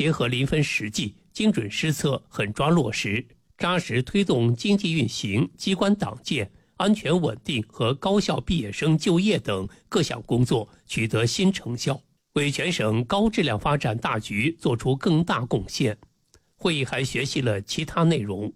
结合临汾实际，精准施策，狠抓落实，扎实推动经济运行、机关党建、安全稳定和高校毕业生就业等各项工作取得新成效，为全省高质量发展大局作出更大贡献。会议还学习了其他内容。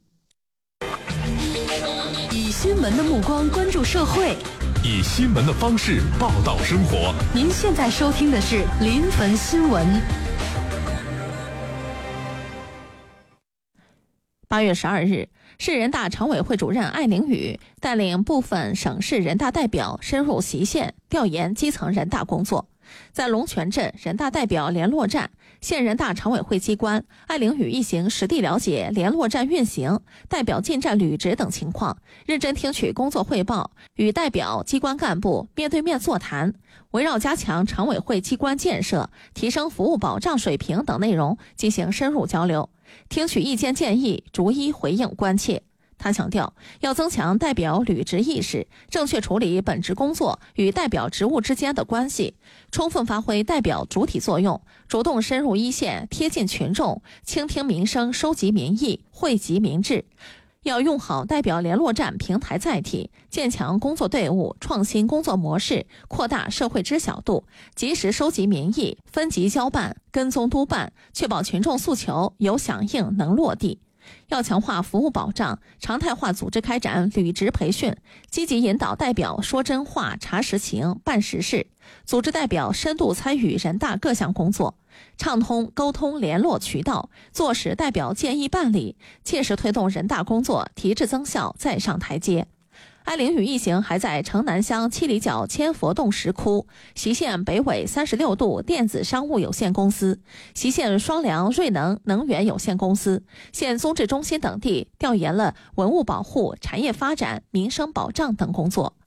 以新闻的目光关注社会， 以新闻的方式报道生活。 您现在收听的是临汾新闻。8月12日，市人大常委会主任艾凌宇带领部分省市人大代表深入隰县调研基层人大工作。在龙泉镇人大代表联络站，县人大常委会机关，艾凌宇一行实地了解联络站运行、代表进站履职等情况，认真听取工作汇报，与代表机关干部面对面座谈，围绕加强常委会机关建设、提升服务保障水平等内容进行深入交流，听取意见建议，逐一回应关切。他强调，要增强代表履职意识，正确处理本职工作与代表职务之间的关系，充分发挥代表主体作用，主动深入一线，贴近群众，倾听民生，收集民意，惠及民智。要用好代表联络站平台载体，建强工作队伍，创新工作模式，扩大社会知晓度，及时收集民意，分级交办，跟踪督办，确保群众诉求有响应，能落地。要强化服务保障，常态化组织开展履职培训，积极引导代表说真话、查实情、办实事，组织代表深度参与人大各项工作，畅通沟通联络渠道，坐实代表建议办理，切实推动人大工作提质增效再上台阶。艾凌宇一行还在城南乡七里角千佛洞石窟、隰县北纬36度电子商务有限公司、隰县双良瑞能能源有限公司、县综治中心等地调研了文物保护、产业发展、民生保障等工作。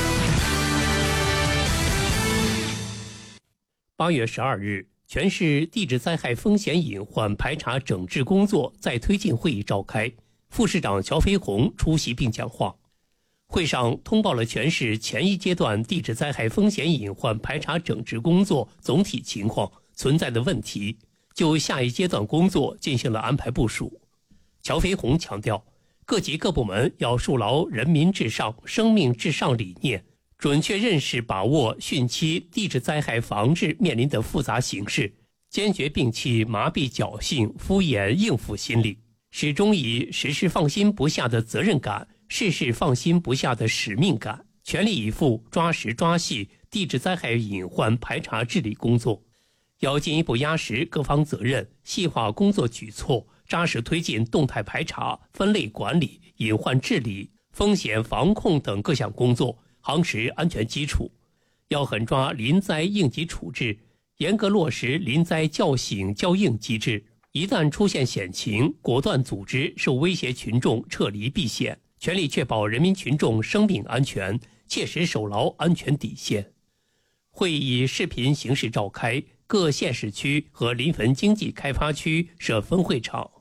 8月12日，全市地质灾害风险隐患排查整治工作再推进会议召开，副市长乔飞鸿出席并讲话。会上通报了全市前一阶段地质灾害风险隐患排查整治工作总体情况、存在的问题，就下一阶段工作进行了安排部署。乔飞鸿强调，各级各部门要树牢人民至上、生命至上理念，准确认识把握汛期地质灾害防治面临的复杂形势，坚决摒弃麻痹侥幸、敷衍应付心理，始终以时事放心不下的责任感、事事放心不下的使命感，全力以赴抓实抓细地质灾害隐患排查治理工作。要进一步压实各方责任，细化工作举措，扎实推进动态排查、分类管理、隐患治理、风险防控等各项工作，夯实安全基础。要狠抓临灾应急处置，严格落实临灾叫醒叫应机制，一旦出现险情，果断组织受威胁群众撤离避险，全力确保人民群众生命安全，切实守牢安全底线。会议以视频形式召开，各县市区和临汾经济开发区设分会场。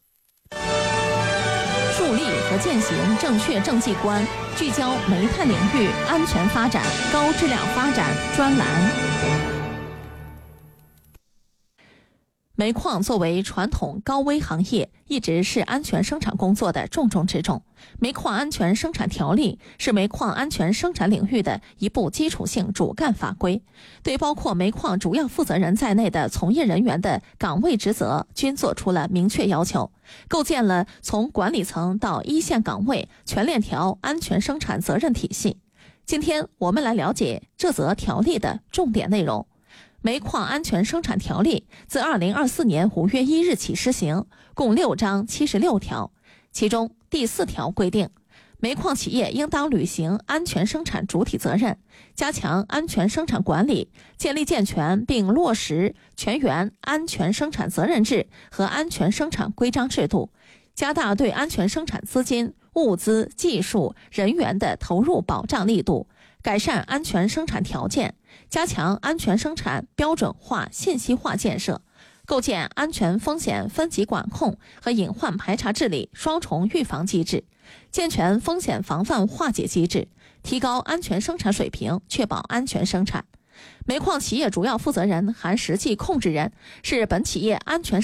树立和践行正确政绩观，聚焦煤炭领域安全发展、高质量发展专栏。煤矿作为传统高危行业，一直是安全生产工作的重中之重。煤矿安全生产条例是煤矿安全生产领域的一部基础性主干法规，对包括煤矿主要负责人在内的从业人员的岗位职责均作出了明确要求，构建了从管理层到一线岗位全链条安全生产责任体系。今天我们来了解这则条例的重点内容。煤矿安全生产条例自2024年5月1日起施行，共6章76条。其中第4条规定，煤矿企业应当履行安全生产主体责任，加强安全生产管理，建立健全并落实全员安全生产责任制和安全生产规章制度，加大对安全生产资金、物资、技术、人员的投入保障力度，改善安全生产条件，加强安全生产标准化、信息化建设，构建安全风险分级管控和隐患排查治理双重预防机制，健全风险防范化解机制，提高安全生产水平，确保安全生产。煤矿企业主要负责人含实际控制人是本企业安全